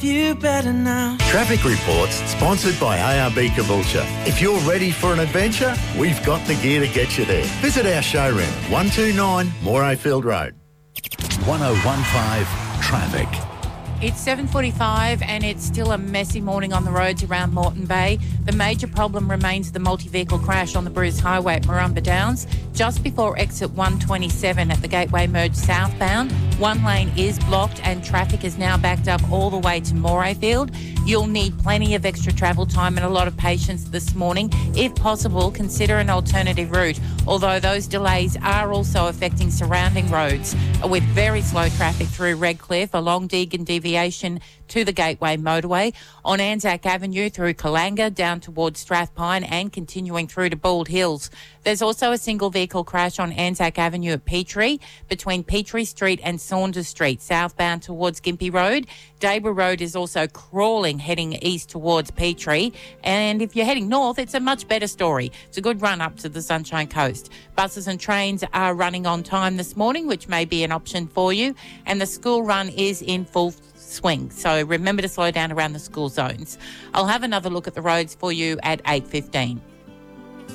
love you better now. Traffic reports sponsored by ARB Caboolture. If you're ready for an adventure, we've got the gear to get you there. Visit our showroom, 129 Morayfield Road. 1015 Traffic. It's 7:45 and it's still a messy morning on the roads around Moreton Bay. The major problem remains the multi-vehicle crash on the Bruce Highway at Marumba Downs. Just before exit 127 at the Gateway Merge southbound, one lane is blocked and traffic is now backed up all the way to Morayfield. You'll need plenty of extra travel time and a lot of patience this morning. If possible, consider an alternative route, although those delays are also affecting surrounding roads with very slow traffic through Redcliffe, along Deagon deviation to the Gateway motorway, on Anzac Avenue through Kalanga down towards Strathpine and continuing through to Bald Hills. There's also a single vehicle crash on Anzac Avenue at Petrie between Petrie Street and Saunders Street, southbound towards Gympie Road. Debra Road is also crawling heading east towards Petrie. And if you're heading north, it's a much better story. It's a good run up to the Sunshine Coast. Buses and trains are running on time this morning, which may be an option for you. And the school run is in full swing. So remember to slow down around the school zones. I'll have another look at the roads for you at 8:15.